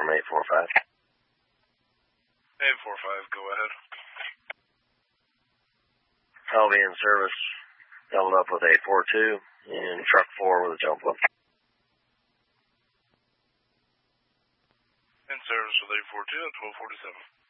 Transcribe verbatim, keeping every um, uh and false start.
from eight four five. eight four five, go ahead. I'll be in service, doubled up with eight four two, and truck four with a jump up. In service with eight four two at twelve forty-seven.